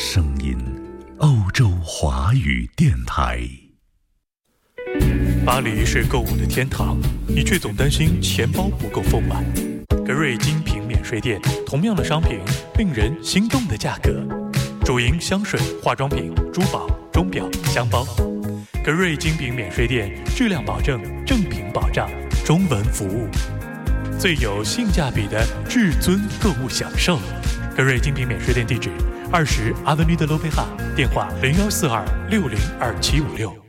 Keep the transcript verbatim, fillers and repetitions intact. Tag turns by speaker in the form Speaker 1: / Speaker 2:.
Speaker 1: 声音，欧洲华语电台。
Speaker 2: 巴黎是购物的天堂，你却总担心钱包不够丰满。格瑞精品免税店，同样的商品，令人心动的价格。主营香水、化妆品、珠宝、钟表、箱包。格瑞精品免税店，质量保证，正品保障，中文服务，最有性价比的至尊购物享受。格瑞精品免税店地址：二十 Avenue de l'Opéra，电话零幺四二六零二七五六。